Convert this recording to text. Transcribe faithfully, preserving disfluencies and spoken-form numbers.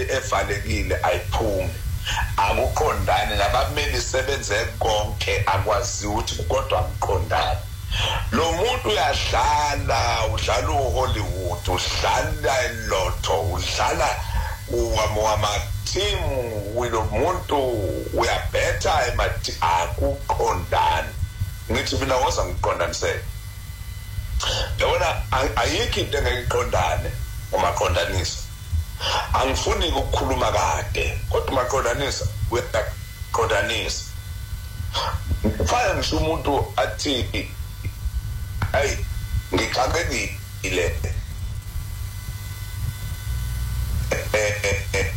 evalekile ayiphumi akuqondane nabameli sebenze konke akwazi ukuthi kodwa akuqondane lo muntu uyadlala udlala uHollywood udlala eLotto udlala uwama team wilo muntu uyabetha emati akuqondane ngithi mina woza ngiqondanise yona ayikho into engayiqondane umaqondanisa angifuni ukukhuluma kade kodwa umaqondanisa uyaqondanisa ufana ngisho umuntu athi ay ngixakekile eh eh